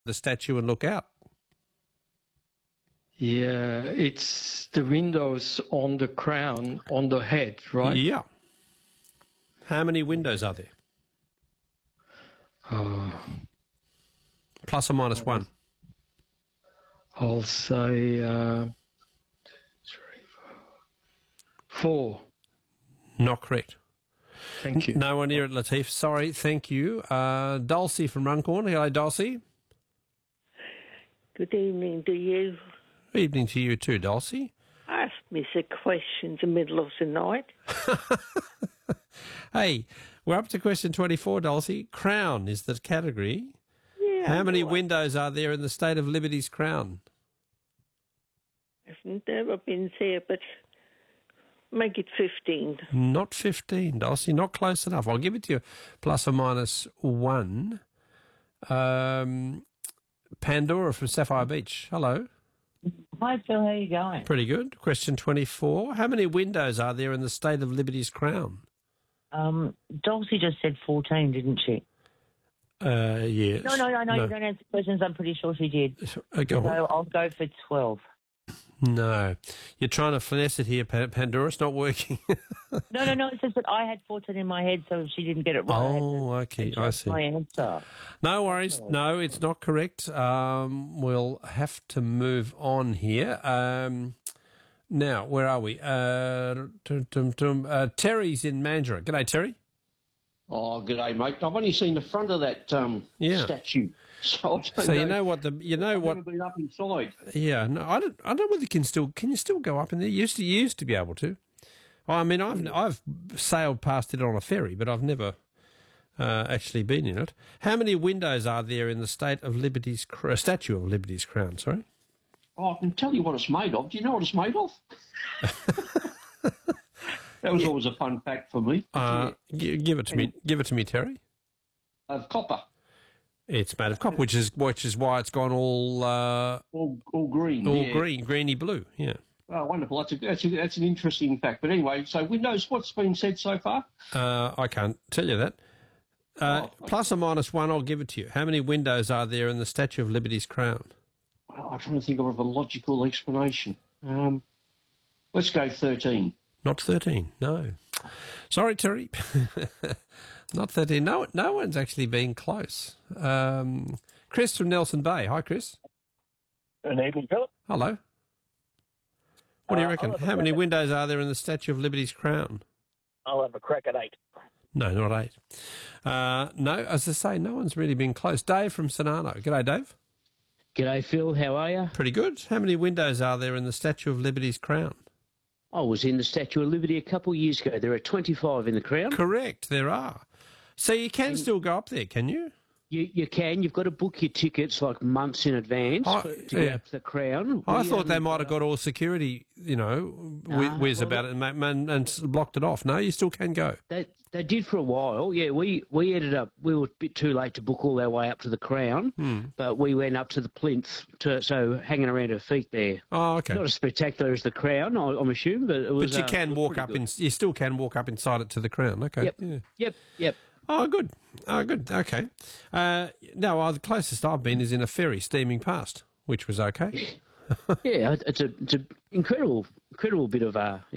the statue and look out. Yeah, it's the windows on the crown, on the head, right? Yeah. How many windows are there? Plus or minus one? I'll say 3, 4. Not correct. Thank you. No one near it, Latif. Sorry, thank you. Dulcie from Runcorn. Hello, Dulcie. Good evening to you. Evening to you too, Dulcie. Ask me a question in the middle of the night. Hey, we're up to question 24, Dulcie. Crown is the category. Yeah. How many windows are there in the State of Liberty's crown? I've never been there, but make it 15. Not 15, Dulcie. Not close enough. I'll give it to you plus or minus 1. Pandora from Sapphire Beach. Hello. Hi, Phil. How are you going? Pretty good. Question 24. How many windows are there in the State of Liberty's crown? Dulcie just said 14, didn't she? Yes. No. You don't answer questions. I'm pretty sure she did. Go on. So I'll go for 12. No. You're trying to finesse it here, Pandora. It's not working. No. It's just that I had 14 in my head, so if she didn't get it right. Oh, okay. I see. My answer. No worries. No, it's not correct. We'll have to move on here. Now, where are we? Terry's in Mandurah. G'day, Terry. Oh, g'day, mate. I've only seen the front of that statue. So you know what I've never been up inside. Yeah, no, I don't know whether can you still go up in there? You used to be able to. I mean, I've sailed past it on a ferry, but I've never actually been in it. How many windows are there in the Statue of Liberty's crown? Sorry. Oh, I can tell you what it's made of. Do you know what it's made of? That was always a fun fact for me. Give it to me. Give it to me, Terry. Of copper. It's made of copper, which is why it's gone all green. Greeny blue. Yeah. Oh, wonderful. That's an interesting fact. But anyway, so windows, what's been said so far? I can't tell you that. Plus or minus 1, I'll give it to you. How many windows are there in the Statue of Liberty's crown? Well, I'm trying to think of a logical explanation. Let's go 13. Not 13, no. Sorry, Terry. Not 13. No one's actually been close. Chris from Nelson Bay. Hi, Chris. Good evening, Philip. Hello. What do you reckon? How many windows are there in the Statue of Liberty's crown? I'll have a crack at 8. No, not 8. No, as I say, no one's really been close. Dave from Sonano. G'day, Dave. G'day, Phil. How are you? Pretty good. How many windows are there in the Statue of Liberty's crown? I was in the Statue of Liberty a couple of years ago. There are 25 in the crown. Correct, there are. So you can still go up there, can you? You can. You've got to book your tickets like months in advance to get up to the crown. I thought they might have got all security, whiz about it and blocked it off. No, you still can go. They did for a while. Yeah, we ended up, we were a bit too late to book all our way up to the crown, but we went up to the plinth, so hanging around her feet there. Oh, okay. Not as spectacular as the crown, I'm assuming, but it was. But you can walk up you still can walk up inside it to the crown. Okay. Yep. Oh, good. Okay. Now, the closest I've been is in a ferry steaming past, which was okay. Yeah, it's an incredible bit of